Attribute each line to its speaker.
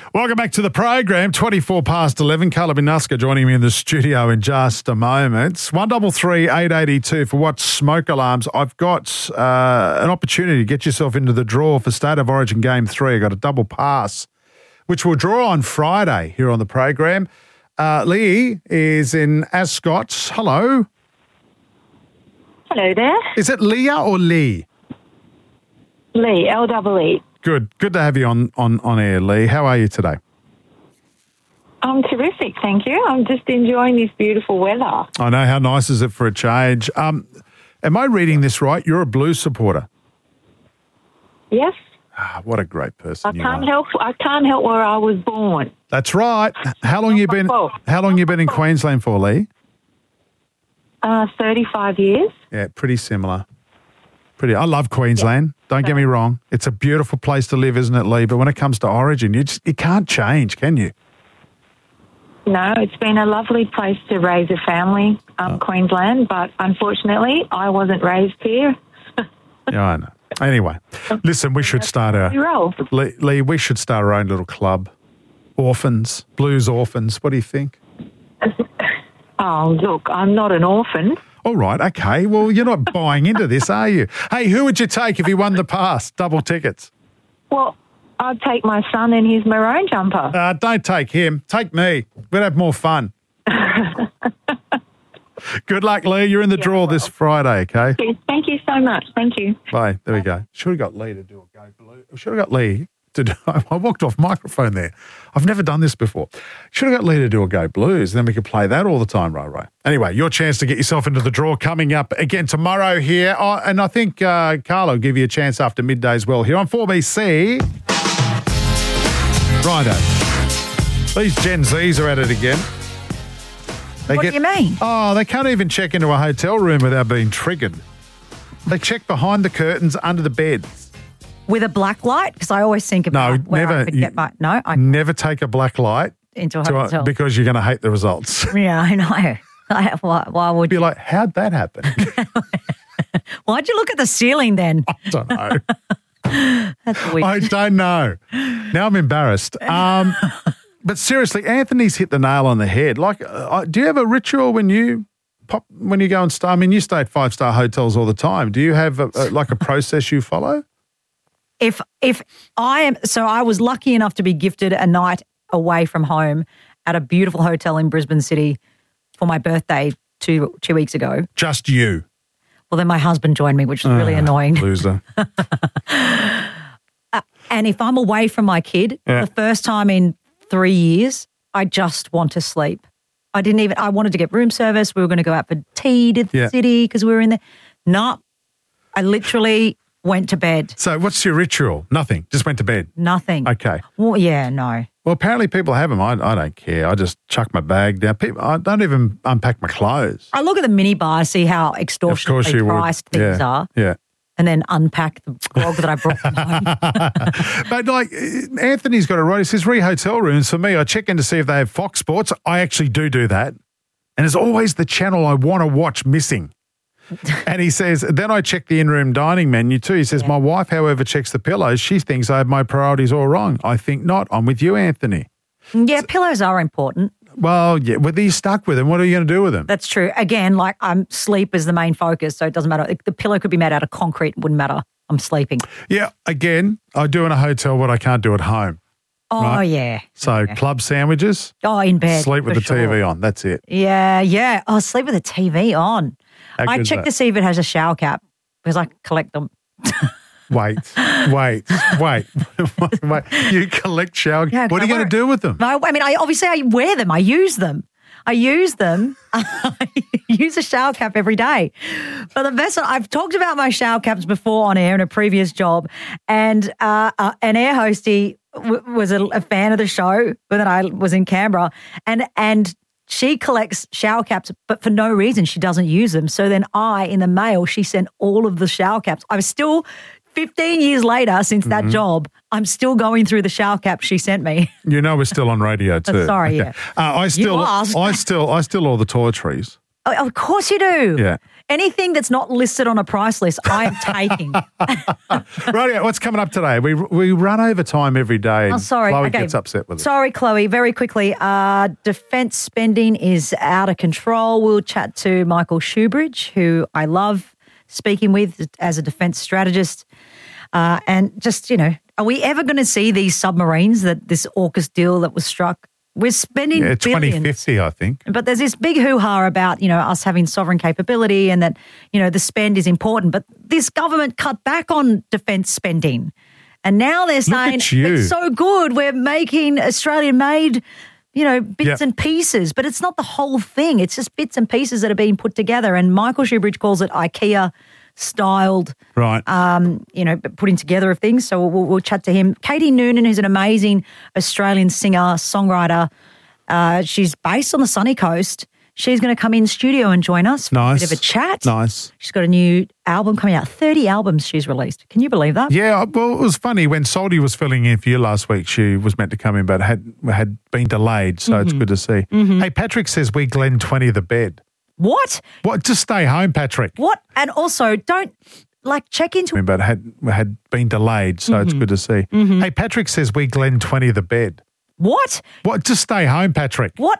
Speaker 1: Welcome back to the program. 24 past 11. Carla Binuska joining me in the studio in just a moment. 133 882 for what smoke alarms. I've got an opportunity to get yourself into the draw for State of Origin Game 3. I've got a double pass, which we'll draw on Friday here on the program. Lee is in Ascot. Hello.
Speaker 2: Hello there.
Speaker 1: Is it Leah or Lee?
Speaker 2: Lee, L-E-E.
Speaker 1: Good to have you on air, Lee. How are you today?
Speaker 2: I'm terrific, thank you. I'm just enjoying this beautiful weather.
Speaker 1: I know. How nice is it for a change? Am I reading this right? You're a Blues supporter.
Speaker 2: Yes.
Speaker 1: What a great person you are.
Speaker 2: I can't help where I was born.
Speaker 1: That's right. How long you been in Queensland for, Lee?
Speaker 2: 35 years.
Speaker 1: Yeah, pretty similar. I love Queensland. Don't get me wrong. It's a beautiful place to live, isn't it, Lee? But when it comes to Origin, you can't change, can you?
Speaker 2: No, it's been a lovely place to raise a family, Queensland, but unfortunately, I wasn't raised here.
Speaker 1: Yeah, I know. Anyway, listen, we should start Lee, we should start our own little club. Orphans, Blues Orphans. What do you think?
Speaker 2: Oh, look, I'm not an orphan.
Speaker 1: All right, okay. Well, you're not buying into this, are you? Hey, who would you take if you won the pass? Double tickets.
Speaker 2: Well, I'd take my son in his maroon jumper.
Speaker 1: Don't take him. Take me. We'd have more fun. Good luck, Lee. You're in the draw this Friday, okay?
Speaker 2: Thank you so much. Thank you.
Speaker 1: Bye. There we go. Should have got Lee to do a Go Blue. Should have got Lee to do... I walked off microphone there. I've never done this before. Should have got Lee to do a Go Blues, and then we could play that all the time, right? Anyway, your chance to get yourself into the draw coming up again tomorrow here. And I think Carlo will give you a chance after midday as well here on 4BC. Righto. These Gen Zs are at it again.
Speaker 3: What do you mean?
Speaker 1: Oh, they can't even check into a hotel room without being triggered. They check behind the curtains, under the beds.
Speaker 3: With a black light? Because I always think about
Speaker 1: never take a black light
Speaker 3: into a hotel
Speaker 1: because you're going to hate the results.
Speaker 3: Yeah, I know. Why would
Speaker 1: you? Be like, how'd that happen?
Speaker 3: Why'd you look at the ceiling then?
Speaker 1: I don't know.
Speaker 3: That's weird.
Speaker 1: I don't know. Now I'm embarrassed. But seriously, Anthony's hit the nail on the head. Like, do you have a ritual when you go and stay? I mean, you stay at 5-star hotels all the time. Do you have a process you follow?
Speaker 3: If I was lucky enough to be gifted a night away from home at a beautiful hotel in Brisbane City for my birthday two weeks ago.
Speaker 1: Just you?
Speaker 3: Well, then my husband joined me, which was really annoying.
Speaker 1: Loser.
Speaker 3: And if I'm away from my kid, the first time in 3 years, I just want to sleep. I wanted to get room service. We were going to go out for tea to the city because we were in there. No, I literally went to bed.
Speaker 1: So what's your ritual? Nothing. Just went to bed?
Speaker 3: Nothing.
Speaker 1: Okay.
Speaker 3: Well, yeah, no.
Speaker 1: Well, apparently people have them. I don't care. I just chuck my bag down. I don't even unpack my clothes.
Speaker 3: I look at the minibar, see how extortionately priced things are.
Speaker 1: Yeah.
Speaker 3: And then unpack the grog that I brought from home.
Speaker 1: But like Anthony's got it right. He says, hotel rooms. For me, I check in to see if they have Fox Sports. I actually do that. And there's always the channel I want to watch missing. And he says, then I check the in-room dining menu too. He says, my wife, however, checks the pillows. She thinks I have my priorities all wrong. I think not. I'm with you, Anthony.
Speaker 3: Yeah, pillows are important.
Speaker 1: Well, yeah, whether you're stuck with them, what are you going to do with them?
Speaker 3: That's true. Again, like sleep is the main focus, so it doesn't matter. The pillow could be made out of concrete, it wouldn't matter. I'm sleeping. Yeah,
Speaker 1: again, I do in a hotel what I can't do at home.
Speaker 3: Oh, right? Yeah.
Speaker 1: So club sandwiches.
Speaker 3: Oh, in bed.
Speaker 1: Sleep with the TV on. That's it.
Speaker 3: Yeah. Oh, sleep with the TV on. I check to see if it has a shower cap because I collect them.
Speaker 1: Wait. You collect shower caps? What are you going to do with them?
Speaker 3: No, I mean, I wear them. I use them. I use a shower cap every day. But the best one, I've talked about my shower caps before on air in a previous job, and an air hostie was a fan of the show when I was in Canberra, and she collects shower caps, but for no reason she doesn't use them. So then in the mail, she sent all of the shower caps. I was still 15 years later since that job, I'm still going through the shower caps she sent me.
Speaker 1: You know we're still on radio too.
Speaker 3: Sorry, yeah.
Speaker 1: I steal all the toiletries.
Speaker 3: Oh, of course you do.
Speaker 1: Yeah.
Speaker 3: Anything that's not listed on a price list, I'm taking.
Speaker 1: Right, what's coming up today? We run over time every day. And
Speaker 3: sorry.
Speaker 1: Chloe
Speaker 3: Okay.
Speaker 1: gets upset with it.
Speaker 3: Sorry, Chloe. Very quickly, defence spending is out of control. We'll chat to Michael Shoebridge, who I love speaking with as a defence strategist. And just, are we ever going to see these submarines, this AUKUS deal that was struck? We're spending billions.
Speaker 1: 2050, I think.
Speaker 3: But there's this big hoo-ha about, us having sovereign capability and that, the spend is important. But this government cut back on defence spending. And now they're saying it's so good, we're making Australian-made, bits and pieces. But it's not the whole thing. It's just bits and pieces that are being put together. And Michael Shoebridge calls it IKEA-styled,
Speaker 1: right?
Speaker 3: Putting together of things. So we'll chat to him. Katie Noonan, who's an amazing Australian singer, songwriter. She's based on the sunny coast. She's going to come in studio and join us for a bit of a chat.
Speaker 1: Nice.
Speaker 3: She's got a new album coming out. 30 albums she's released. Can you believe that?
Speaker 1: Yeah, well, it was funny. When Salty was filling in for you last week, she was meant to come in, but had been delayed, so it's good to see. Hey, Patrick says we Glen 20 the bed.
Speaker 3: What?
Speaker 1: What? Just stay home, Patrick.
Speaker 3: What? And also, don't, check into...
Speaker 1: But had been delayed, so it's good to see. Hey, Patrick says we Glen 20 the bed.
Speaker 3: What?
Speaker 1: What? Just stay home, Patrick.
Speaker 3: What?